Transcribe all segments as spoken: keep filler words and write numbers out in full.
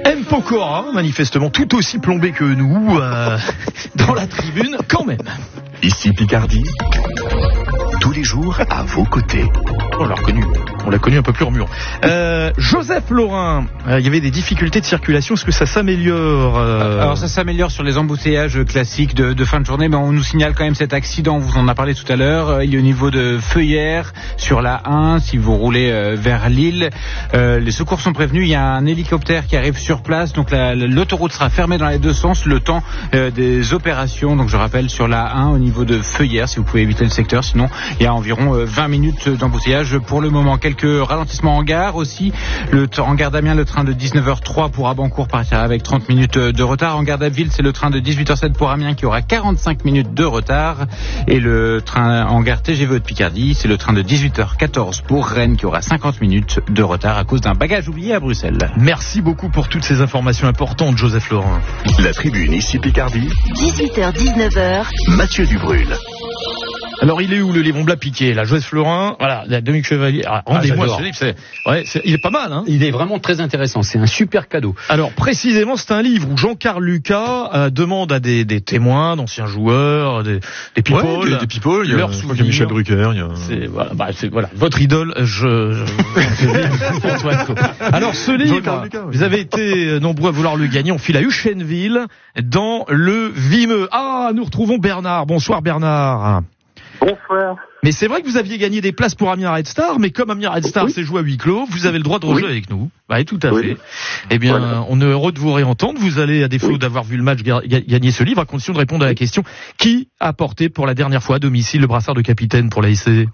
M. Pokora, manifestement tout aussi plombé que nous, euh, dans la tribune, quand même. Ici Picardie, tous les jours à vos côtés. On l'a reconnu, on l'a connu un peu plus remuant. Euh, Joseph Laurin, euh, il y avait des difficultés de circulation, est-ce que ça s'améliore euh... Alors ça s'améliore sur les embouteillages classiques de, de fin de journée, mais on nous signale quand même cet accident, on vous en a parlé tout à l'heure, il est au niveau de Feuillères, sur la un, si vous roulez euh, vers Lille. Euh, les secours sont prévenus, il y a un hélicoptère qui arrive sur place, donc la, l'autoroute sera fermée dans les deux sens le temps euh, des opérations, donc je rappelle sur la un au niveau de Feuillères, si vous pouvez éviter le secteur, sinon il y a environ euh, vingt minutes d'embouteillage pour le moment. Quelques ralentissements en gare aussi, le t- en gare d'Amiens, le train de dix-neuf heures trois pour Abancourt partira avec trente minutes de retard. En gare d'Abbeville, c'est le train de dix-huit heures sept pour Amiens qui aura quarante-cinq minutes de retard, et le train en gare T G V de Picardie, c'est le train de dix-huit heures quatorze pour Rennes qui aura cinquante minutes de retard à cause d'un bagage oublié à Bruxelles. Merci beaucoup pour toutes ces informations importantes, Joseph Laurin. La tribune ici Picardie, dix-huit heures dix-neuf heures. Mathieu Dubrul. Alors il est où le Lévon Blas piqué là, Joseph Laurin, voilà, la Dominique Chevalier. Ah, rendez-moi j'adore. ce livre, c'est, ouais, c'est, il est pas mal, hein. Il est vraiment très intéressant, c'est un super cadeau. Alors précisément, c'est un livre où Jean-Carl Lucas euh, demande à des, des témoins, d'anciens joueurs, des, des people, ouais, des, des people, il y a, leurs je crois qu'il y a Michel Drucker, il y a... C'est voilà, bah, c'est voilà, votre idole, je, je... Antoine Co. Alors ce livre, Lucas, oui. Vous avez été nombreux à vouloir le gagner. On file à Huchenville dans le Vimeux. Ah, nous retrouvons Bernard. Bonsoir Bernard. Bonsoir. Mais c'est vrai que vous aviez gagné des places pour Amiens Red Star, mais comme Amiens Red Star oui. s'est joué à huis clos, vous avez le droit de rejouer oui. avec nous. Bah, tout à oui. fait. Eh bien, voilà. On est heureux de vous réentendre. Vous allez, à défaut oui. d'avoir vu le match, ga- ga- gagner ce livre, à condition de répondre à la question: qui a porté pour la dernière fois à domicile le brassard de capitaine pour l'A S C?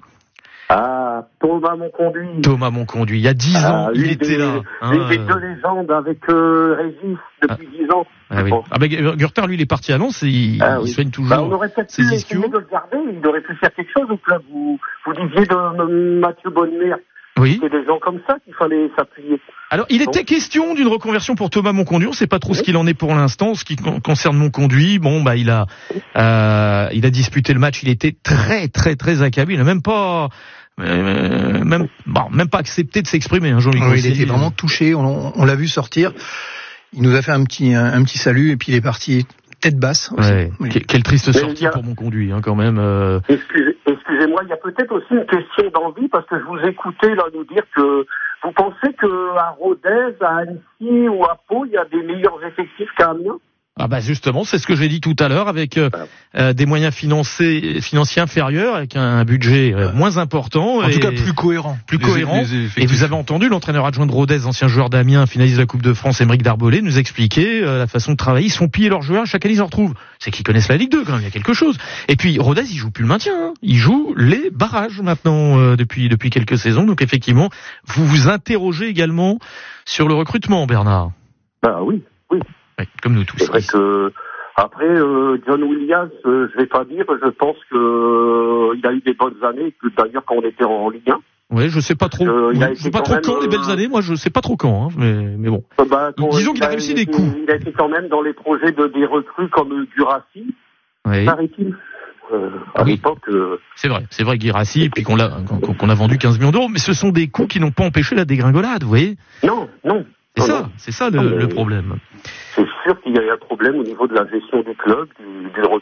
Ah, Thomas Monconduit. Thomas Monconduit. Il y a dix ans, ah, il était des, là. Une hein, des deux légendes avec euh, Régis depuis dix ah. ans. Ah oui. Ah ben, Gurtin, lui, il est parti à Lens et il, ah, il oui. soigne toujours. Bah, on aurait peut-être pu essayer de le garder. Il aurait pu faire quelque chose au club. Vous, vous disiez de Mathieu Bonnemer. Oui. C'est des gens comme ça qu'il fallait s'appuyer. Alors, il était bon. question d'une reconversion pour Thomas Monconduit. On ne sait pas trop oui. ce qu'il en est pour l'instant. Ce qui concerne Monconduit, bon, bah, il a, euh, il a disputé le match. Il était très, très, très accablé. Il n'a même pas, euh, même, bon, même pas accepté de s'exprimer, hein, Jean-Luc. Oui, il était vraiment touché. On, on l'a vu sortir. Il nous a fait un petit, un, un petit salut et puis il est parti tête basse. Ouais. Oui. Quelle triste Mais sortie a... pour Monconduit, hein, quand même. Euh... Excusez, excusez-moi, il y a peut-être aussi une question d'envie parce que je vous écoutais là nous dire que vous pensez que à Rodez, à Annecy ou à Pau, il y a des meilleurs effectifs qu'à Amiens? Ah bah justement, c'est ce que j'ai dit tout à l'heure, avec euh, euh, des moyens financiers, financiers inférieurs, avec un budget euh, moins important. En et tout cas, plus cohérent. Plus les, cohérent. Les et vous avez entendu l'entraîneur adjoint de Rodez, ancien joueur d'Amiens, finaliste de la Coupe de France, Émeric Darbolet, nous expliquer euh, la façon de travailler. Ils se font piller leurs joueurs, chaque année ils en retrouvent. C'est qu'ils connaissent la Ligue deux quand même, il y a quelque chose. Et puis Rodez, il joue plus le maintien, hein. Il joue les barrages maintenant euh, depuis depuis quelques saisons. Donc effectivement, vous vous interrogez également sur le recrutement, Bernard. Bah oui, oui. Ouais, comme nous tous. C'est vrai que après, euh, John Williams, euh, je vais pas dire, je pense que euh, il a eu des bonnes années, que d'ailleurs quand on était en Ligue un. Oui, je sais pas trop. Euh, oui, je sais pas trop quand euh, les belles années. Moi, je sais pas trop quand, hein, mais mais bon. Bah, disons qu'il a, a réussi été, des coups. Il a été quand même dans les projets de des recrues comme Guirassy, oui. paraît-il. Euh, à oui. l'époque. Euh... C'est vrai, c'est vrai Guirassy, et puis qu'on l'a qu'on, qu'on a vendu quinze millions d'euros, mais ce sont des coups qui n'ont pas empêché la dégringolade, vous voyez. Non, non. C'est non, ça, non. c'est ça le, non, le problème. C'est sûr qu'il y a un problème au niveau de la gestion du club, du, du